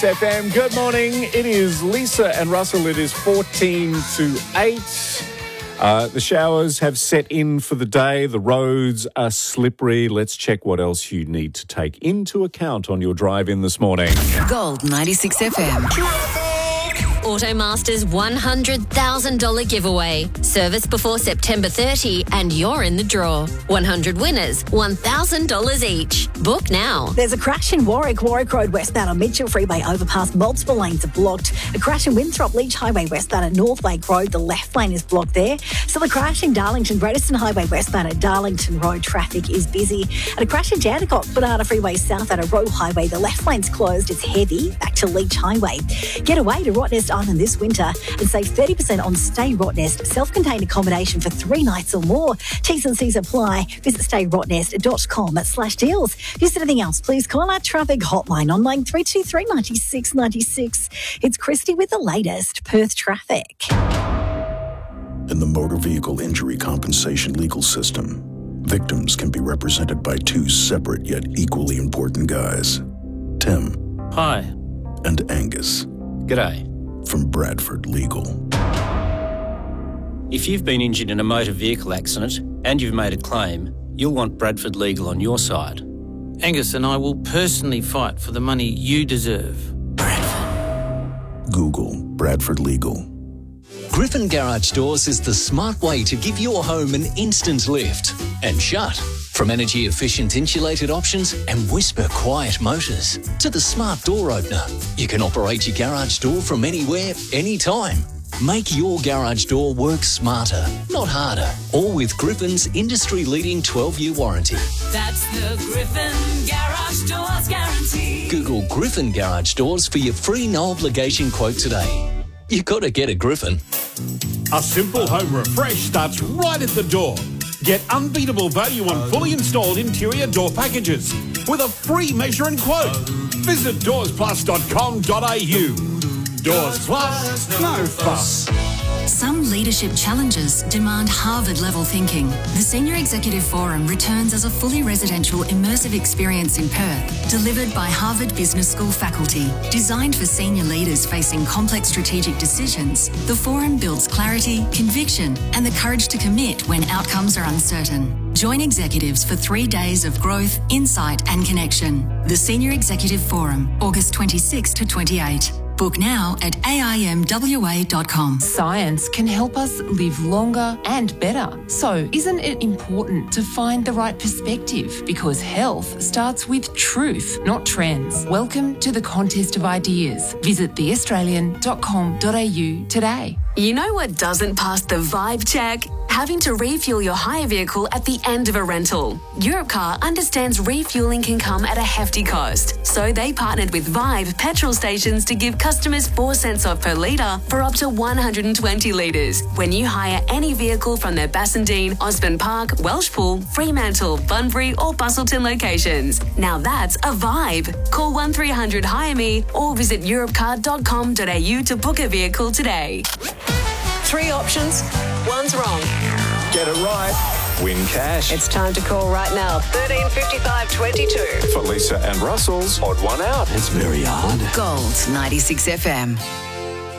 FM. Good morning. It is Lisa and Russell. It is 14 to 8. The showers have set in for the day. The roads are slippery. Let's check what else you need to take into account on your drive in this morning. Gold 96 FM. Automaster's $100,000 giveaway. Service before September 30 and you're in the draw. 100 winners, $1,000 each. Book now. There's a crash in Warwick Road westbound on Mitchell Freeway overpass. Multiple lanes are blocked. A crash in Winthrop Leach Highway westbound at North Lake Road. The left lane is blocked there. Still a crash in Darlington Greateston Highway westbound at Darlington Road. Traffic is busy. And a crash in Jandakot Banana Freeway south at a road highway. The left lane's closed. It's heavy. Back to Leach Highway. Get away to Rottnest Island this winter and save 30% on Stay Rottnest. Self-contained accommodation for 3 nights or more. T's and C's apply. Visit stayrottnest.com/deals. If there's anything else, please call our traffic hotline on line 323 96 96. It's Christy with the latest Perth traffic. In the motor vehicle injury compensation legal system, victims can be represented by 2 separate yet equally important guys. Tim. Hi. And Angus. G'day. From Bradford Legal. If you've been injured in a motor vehicle accident and you've made a claim, you'll want Bradford Legal on your side. Angus and I will personally fight for the money you deserve. Bradford. Google Bradford Legal. Griffin Garage Doors is the smart way to give your home an instant lift and shut. From energy-efficient insulated options and whisper-quiet motors to the smart door opener, you can operate your garage door from anywhere, anytime. Make your garage door work smarter, not harder. All with Griffin's industry-leading 12-year warranty. That's the Griffin Garage Doors guarantee. Google Griffin Garage Doors for your free no-obligation quote today. You got to get a Griffin. A simple home refresh starts right at the door. Get unbeatable value on fully installed interior door packages with a free measure and quote. Visit doorsplus.com.au. Doors Plus, no fuss. Some leadership challenges demand Harvard-level thinking. The Senior Executive Forum returns as a fully residential immersive experience in Perth, delivered by Harvard Business School faculty. Designed for senior leaders facing complex strategic decisions, the forum builds clarity, conviction, and the courage to commit when outcomes are uncertain. Join executives for 3 days of growth, insight, and connection. The Senior Executive Forum, August 26 to 28. Book now at aimwa.com. Science can help us live longer and better. So isn't it important to find the right perspective? Because health starts with truth, not trends. Welcome to the Contest of Ideas. Visit theaustralian.com.au today. You know what doesn't pass the vibe check? Having to refuel your hire vehicle at the end of a rental. Europcar understands refueling can come at a hefty cost, so they partnered with Vibe petrol stations to give customers 4 cents off per litre for up to 120 litres when you hire any vehicle from their Bassendean, Osborne Park, Welshpool, Fremantle, Bunbury or Busselton locations. Now that's a vibe. Call 1300 Hire Me or visit europcar.com.au to book a vehicle today. 3 options, 1's wrong. Get it right. Win cash. It's time to call right now. 135522. For Lisa and Russell's Odd One Out. It's very hard. Gold 96 FM.